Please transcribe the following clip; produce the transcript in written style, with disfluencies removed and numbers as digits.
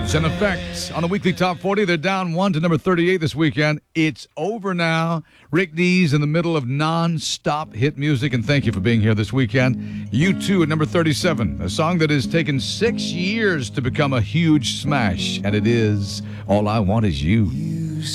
Cause and effect on the weekly top 40. They're down one to number 38 this weekend. It's over now. Rick Dees in the middle of non-stop hit music, and thank you for being here this weekend. U2 at number 37, a song that has taken 6 years to become a huge smash, and it is All I Want Is You.